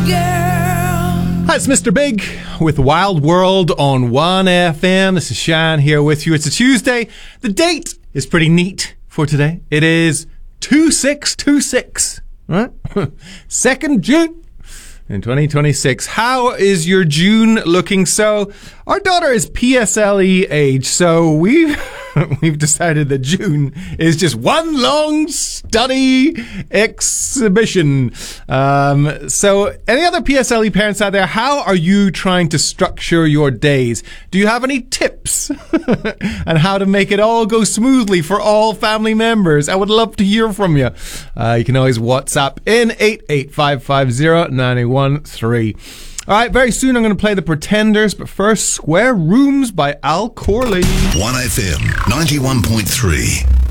Hi, it's Mr. Big with Wild World on 1FM. This is Shan here with you. It's a Tuesday. The date is pretty neat for today. It is 2626, right? 2nd June in 2026. How is your June looking? So, our daughter is PSLE age, so we've decided that June is just one long study exhibition. So any other PSLE parents out there, how are you trying to structure your days? Do you have any tips on how to make it all go smoothly for all family members? I would love to hear from you. You can always WhatsApp in 88550-913. All right, very soon I'm going to play The Pretenders, but first, Square Rooms by Al Corley. 1FM 91.3.